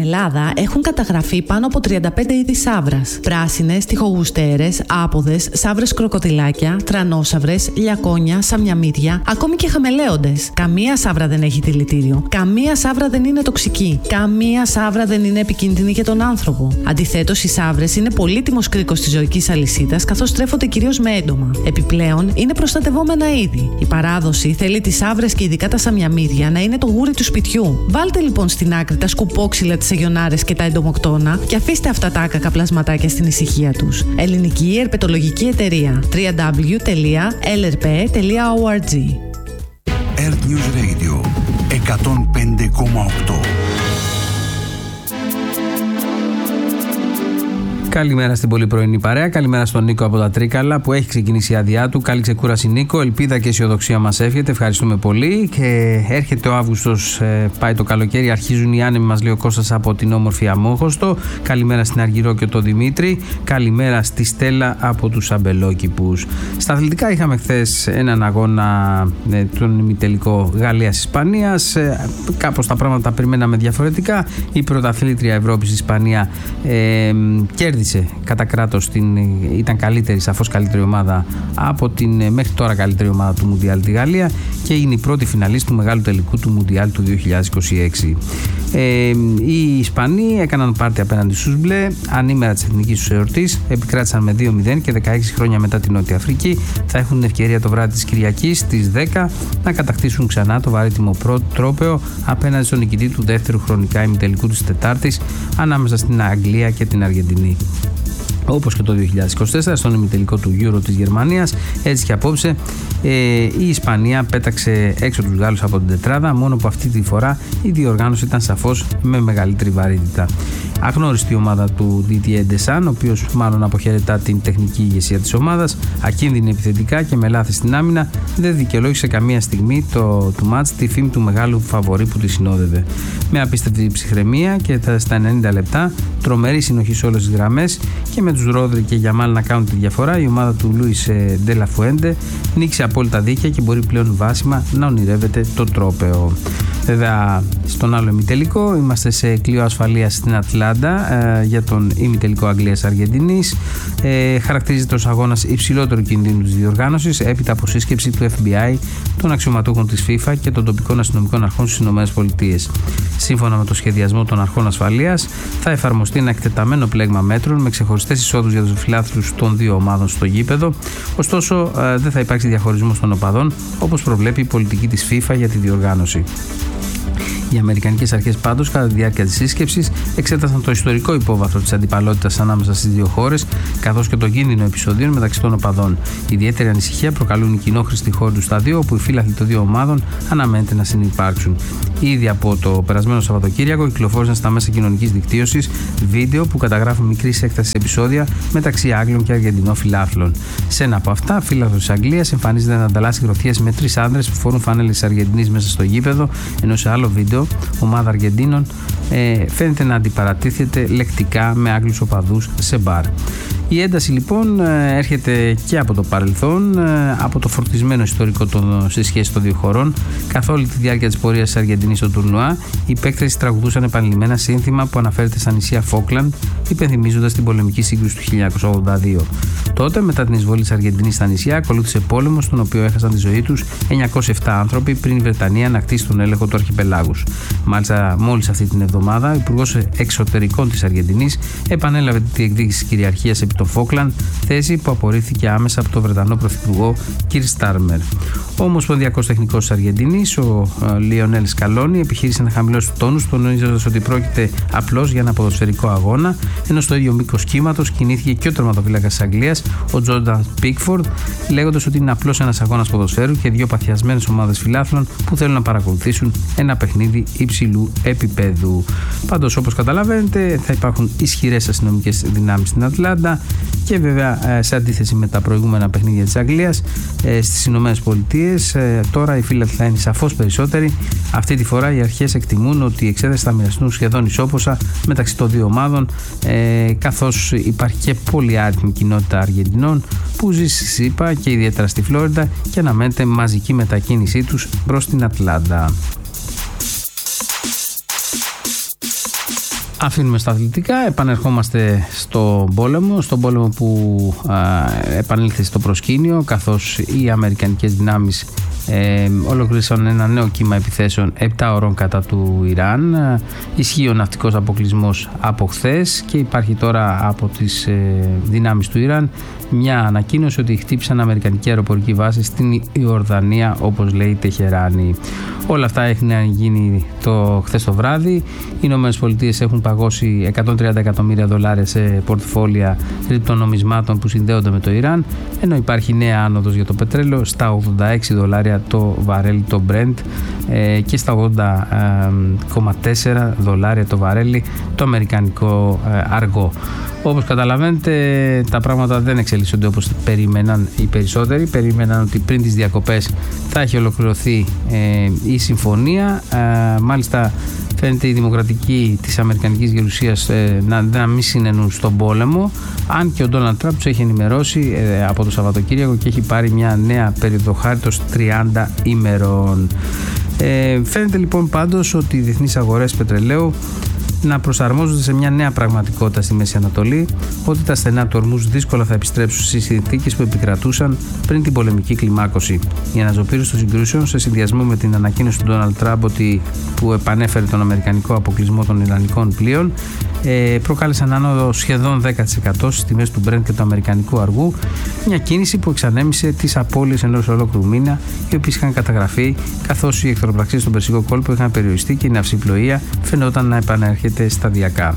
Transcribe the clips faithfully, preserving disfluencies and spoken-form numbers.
Ελλάδα έχουν καταγραφεί πάνω από τριάντα πέντε είδη σαύρας. Πράσινες, τοιχογουστέρες, άποδες, σαύρες κροκοδιλάκια, τρανόσαυρες, λιακόνια, σαμιαμίδια, ακόμη και χαμελέοντες. Καμία σαύρα δεν έχει δηλητήριο. Καμία σαύρα δεν είναι τοξική. Καμία σαύρα δεν είναι επικίνδυνη για τον άνθρωπο. Αντιθέτως, οι σαύρες είναι πολύτιμος κρίκος της ζωικής αλυσίδας, καθώς τρέφονται κυρίως με έντομα. Επιπλέον, είναι προστατευόμενα είδη. Η παράδοση θέλει τις σαύρες και ειδικά τα σαμιαμίδια να είναι το γούρι του σπιτιού. Βάλτε λοιπόν στην άκρη τα σκουπόξυλα, τις αγιονάρες και τα εντομοκτώνα και αφήστε αυτά τα άκακα πλασματάκια στην ησυχία τους. Ελληνική Ερπετολογική Εταιρεία. double-u double-u double-u τελεία ελ ερ πι τελεία org. Earth News Radio εκατόν πέντε κόμμα οκτώ. Καλημέρα στην πολύ πρωινή παρέα. Καλημέρα στον Νίκο από τα Τρίκαλα που έχει ξεκινήσει η άδειά του. Καλή ξεκούραση, Νίκο. Ελπίδα και αισιοδοξία μας εύχεται. Ευχαριστούμε πολύ. Και έρχεται ο Αύγουστος, ε, πάει το καλοκαίρι. Αρχίζουν οι άνεμοι, μας λέει ο Κώστας από την όμορφη Αμόχωστο. Καλημέρα στην Αργυρό και τον Δημήτρη. Καλημέρα στη Στέλλα από τους Αμπελόκηπους. Στα αθλητικά είχαμε χθες έναν αγώνα, ε, τον ημιτελικό Γαλλίας-Ισπανίας. Ε, κάπως τα πράγματα τα περιμέναμε διαφορετικά. Η πρωταθλήτρια Ευρώπης Ισπανία ε, κέρδισε κατά κράτος, την, ήταν καλύτερη, σαφώς καλύτερη ομάδα από την μέχρι τώρα καλύτερη ομάδα του Μουντιάλ, τη Γαλλία, και είναι η πρώτη φιναλίστ του μεγάλου τελικού του Μουντιάλ του δύο χιλιάδες είκοσι έξι. Ε, οι Ισπανοί έκαναν πάρτι απέναντι στους μπλε, ανήμερα της εθνικής τους εορτής, επικράτησαν με δύο μηδέν και δεκαέξι χρόνια μετά την Νότια Αφρική θα έχουν την ευκαιρία το βράδυ της Κυριακής στις δέκα να κατακτήσουν ξανά το βαρύτιμο πρώτο τρόπαιο απέναντι στον νικητή του δεύτερου χρονικά ημιτελικού της Τετάρτης ανάμεσα στην Αγγλία και την Αργεντινή. Όπως και το δύο χιλιάδες είκοσι τέσσερα στον ημιτελικό του Euro της Γερμανίας, έτσι και απόψε ε, η Ισπανία πέταξε έξω τους Γάλλους από την τετράδα, μόνο που αυτή τη φορά η διοργάνωση ήταν σαφώς με μεγαλύτερη βαρύτητα. Αγνώριστη ομάδα του Didier Deschamps, ο οποίος μάλλον αποχαιρετά την τεχνική ηγεσία της ομάδας, ακίνδυνη επιθετικά και με λάθη στην άμυνα, δεν δικαιολόγησε καμία στιγμή το, του μάτς τη φήμη του μεγάλου φαβορί που τη συνόδευε. Με απίστευτη ψυχραιμία και στα ενενήντα λεπτά, τρομερή συνοχή σε όλες τις γραμμές και με τους Ρόδρυ και Γιαμάλ να κάνουν τη διαφορά, η ομάδα του Λούις Ντε Λα Φουέντε νίκησε απόλυτα δίκαια και μπορεί πλέον βάσιμα να ονειρεύεται το τρόπαιο. Βέβαια, στον άλλο ημιτελικό είμαστε σε κλειό ασφαλείας στην Ατλάντα ε, για τον ημιτελικό Αγγλίας-Αργεντινής. Ε, χαρακτηρίζεται ως αγώνας υψηλότερου κινδύνου της διοργάνωσης έπειτα από σύσκεψη του εφ μπι άι, των αξιωματούχων της FIFA και των τοπικών αστυνομικών αρχών στις ΗΠΑ. Σύμφωνα με το σχεδιασμό των αρχών ασφαλείας, θα εφαρμοστεί ένα εκτεταμένο πλέγμα μέτρων με ξεχωριστές εισόδους για τους φιλάθλους των δύο ομάδων στο γήπεδο. Ωστόσο, ε, δεν θα υπάρξει διαχωρισμός των οπαδών όπως προβλέπει η πολιτική της FIFA για τη διοργάνωση. Οι Αμερικανικές αρχές πάντως κατά τη διάρκεια της σύσκεψης εξέτασαν το ιστορικό υπόβαθρο της αντιπαλότητας ανάμεσα στις δύο χώρες, καθώς και το κίνδυνο επεισοδίων μεταξύ των οπαδών. Ιδιαίτερη ανησυχία προκαλούν οι κοινόχρηστοι χώροι του σταδίου, όπου οι φίλαθλοι των δύο ομάδων αναμένεται να συνυπάρξουν. Ήδη από το περασμένο Σαββατοκύριακο κυκλοφόρησαν στα μέσα κοινωνικής δικτύωσης βίντεο που καταγράφουν μικρής έκτασης επεισόδια μεταξύ Άγγλων και Αργεντινών φιλάθλων. Σε ένα από αυτά, φίλαθλος της Αγγλίας εμφανίζεται να ανταλλάσσει γροθιές με τρεις άνδρες που φορούν φανέλες της Αργεντινής μέσα στο γήπεδο, ενώ σε άλλο βίντεο ομάδα Αργεντίνων ε, φαίνεται να αντιπαρατίθεται λεκτικά με Άγγλους οπαδούς σε μπαρ. Η ένταση λοιπόν έρχεται και από το παρελθόν, από το φορτισμένο ιστορικό των, σε σχέση των δύο χωρών. Καθ' όλη τη διάρκεια της πορείας της Αργεντινής στο τουρνουά, οι παίκτες τραγουδούσαν επανειλημμένα σύνθημα που αναφέρεται στα νησιά Φόκλαντ, υπενθυμίζοντας την πολεμική σύγκρουση του χίλια εννιακόσια ογδόντα δύο. Τότε, μετά την εισβολή της Αργεντινής στα νησιά, ακολούθησε πόλεμος, στον οποίο έχασαν τη ζωή τους εννιακόσιοι επτά άνθρωποι πριν η Βρετανία ανακτήσει τον έλεγχο του αρχιπελάγους. Μάλιστα, μόλις αυτή την εβδομάδα, ο Υπουργός Εξωτερικών της Αργεντινής επανέλαβε τη διεκδίκηση της κυριαρχίας επί το Φόκλαντ, θέση που απορρίφθηκε άμεσα από τον Βρετανό Πρωθυπουργό Κιρ Στάρμερ. Ο Ομοσπονδιακός Τεχνικός της Αργεντινής, ο Λιονέλ Σκαλόνι, επιχείρησε να χαμηλώσει τόνους, τονίζοντας ότι πρόκειται απλώς για ένα ποδοσφαιρικό αγώνα, ενώ στο ίδιο μήκος κύματος κινήθηκε και ο τερματοφύλακας της Αγγλίας, ο Τζόρνταν Πίκφορντ, λέγοντας ότι είναι απλώς ένας αγώνας ποδοσφαίρου και δύο παθιασμένες ομάδες φιλάθλων που θέλουν να παρακολουθήσουν ένα παιχνίδι υψηλού επίπεδου. Πάντως, όπως καταλαβαίνετε, θα υπάρχουν ισχυρές αστυνομικές δυνάμεις στην Ατλάντα. Και βέβαια, σε αντίθεση με τα προηγούμενα παιχνίδια της Αγγλίας, στις Ηνωμένες Πολιτείες, τώρα οι φίλαθλοι θα είναι σαφώς περισσότεροι. Αυτή τη φορά οι αρχές εκτιμούν ότι οι εξέδρες θα μοιραστούν σχεδόν ισόποσα μεταξύ των δύο ομάδων, καθώς υπάρχει και πολυάριθμη κοινότητα Αργεντινών που ζει στη ΣΥΠΑ και ιδιαίτερα στη Φλόριντα και αναμένεται μαζική μετακίνησή τους προς την Ατλάντα. Αφήνουμε στα αθλητικά, επανερχόμαστε στον πόλεμο, στον πόλεμο που α, επανήλθε στο προσκήνιο, καθώς οι αμερικανικές δυνάμεις ε, ολοκλήρωσαν ένα νέο κύμα επιθέσεων επτά ώρων κατά του Ιράν. Ισχύει ο ναυτικός αποκλεισμός από χθες και υπάρχει τώρα από τις ε, δυνάμεις του Ιράν μια ανακοίνωση ότι χτύπησαν αμερικανική αεροπορική βάση στην Ιορδανία, όπως λέει η Τεχεράνη. Όλα αυτά έχουν γίνει το χθες το βράδυ. Οι Ηνωμένες Πολιτείες έχουν παγώσει εκατόν τριάντα εκατομμύρια δολάρια σε πορτφόλια κρυπτονομισμάτων που συνδέονται με το Ιράν, ενώ υπάρχει νέα άνοδος για το πετρέλαιο στα ογδόντα έξι δολάρια το βαρέλι το Brent ε, και στα ογδόντα κόμμα τέσσερα δολάρια το βαρέλι το αμερικανικό ε, αργό. Όπως καταλαβαίνετε, τα πράγματα δεν εξελίσσονται όπως περίμεναν οι περισσότεροι. Περίμεναν ότι πριν τις διακοπές θα έχει ολοκληρωθεί ε, η συμφωνία. Ε, μάλιστα φαίνεται η δημοκρατική της αμερικανικής γερουσίας ε, να, να μην συνενούν στον πόλεμο, αν και ο Ντόναλντ Τραμπ τους έχει ενημερώσει ε, από το Σαββατοκύριακο και έχει πάρει μια νέα περίοδο χάριτος τριάντα ημερών. Ε, φαίνεται λοιπόν πάντως ότι οι διεθνείς αγορές πετρελαίου να προσαρμόζονται σε μια νέα πραγματικότητα στη Μέση Ανατολή, ότι τα στενά του Ορμούζ δύσκολα θα επιστρέψουν στις συνθήκες που επικρατούσαν πριν την πολεμική κλιμάκωση. Η αναζωπήρωση των συγκρούσεων, σε συνδυασμό με την ανακοίνωση του Ντόναλντ Τραμπ που επανέφερε τον αμερικανικό αποκλεισμό των ιρανικών πλοίων, ε, προκάλεσαν άνοδο σχεδόν δέκα τοις εκατό στις τιμές του Brent και του αμερικανικού αργού, μια κίνηση που εξανέμισε τις απώλειες ενός ολόκληρου μήνα, οι οποίες είχαν καταγραφεί, καθώς οι εχθροπραξίες στον Περσικό κόλπο είχαν περιοριστεί και η ναυσιπλοεία φαινόταν να επανέρχεται σταδιακά.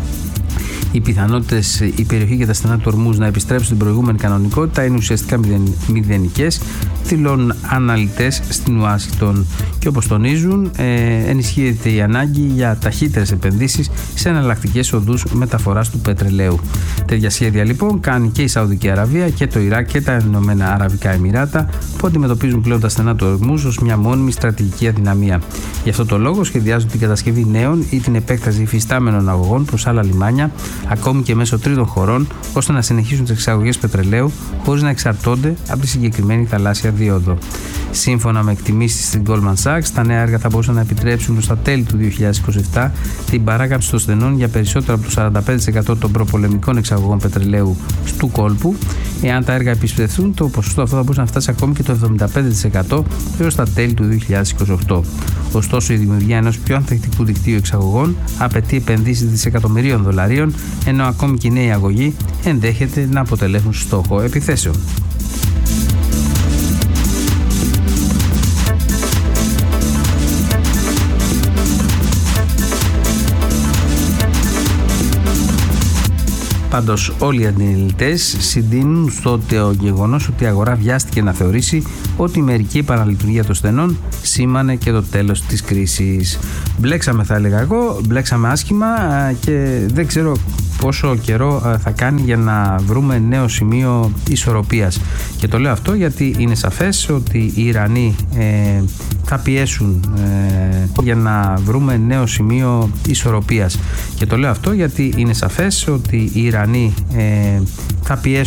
Οι πιθανότητες η περιοχή και τα στενά του Ορμούζ να επιστρέψουν στην προηγούμενη κανονικότητα είναι ουσιαστικά μηδενικές, δηλώνουν αναλυτές στην Ουάσιγκτον. Και όπως τονίζουν, ε, ενισχύεται η ανάγκη για ταχύτερες επενδύσεις σε εναλλακτικές οδούς μεταφοράς του πετρελαίου. Τέτοια σχέδια λοιπόν κάνει και η Σαουδική Αραβία και το Ιράκ και τα Ηνωμένα Αραβικά Εμιράτα, που αντιμετωπίζουν πλέον τα στενά του Ορμούζ ως μια μόνιμη στρατηγική αδυναμία. Γι' αυτό το λόγο σχεδιάζουν την κατασκευή νέων ή την επέκταση υφιστάμενων αγωγών προς άλλα λιμάνια, ακόμη και μέσω τρίτων χωρών, ώστε να συνεχίσουν τις εξαγωγές πετρελαίου χωρίς να εξαρτώνται από τη συγκεκριμένη θαλάσσια δίωδο. Σύμφωνα με εκτιμήσεις της Goldman Sachs, τα νέα έργα θα μπορούσαν να επιτρέψουν στα τέλη του δύο χιλιάδες είκοσι επτά την παράκαμψη των στενών για περισσότερο από το σαράντα πέντε τοις εκατό των προπολεμικών εξαγωγών πετρελαίου του κόλπου. Εάν τα έργα επισπευθούν, το ποσοστό αυτό θα μπορούσε να φτάσει ακόμη και το εβδομήντα πέντε τοις εκατό έως τα τέλη του δύο χιλιάδες είκοσι οκτώ. Ωστόσο, η δημιουργία ενός πιο ανθεκτικού δικτύου εξαγωγών απαιτεί επενδύσεις δισεκατομμυρίων δολαρίων, ενώ ακόμη και οι νέοι αγωγοί ενδέχεται να αποτελέσουν στόχο επιθέσεων. Πάντως όλοι οι αντιλητές συντείνουν στο γεγονός ότι η αγορά βιάστηκε να θεωρήσει ότι η μερική επαναλειτουργία των στενών σήμανε και το τέλος της κρίσης. Μπλέξαμε, θα έλεγα εγώ, μπλέξαμε άσχημα και δεν ξέρω πόσο καιρό θα κάνει για να βρούμε νέο σημείο ισορροπίας. Και το λέω αυτό γιατί είναι σαφές ότι οι Ιρανοί ε, θα πιέσουν ε, για να βρούμε νέο σημείο ισορροπίας. Και το λέω αυτό γιατί είναι σαφές ότι οι Ιρανοί ε, θα πιέσουν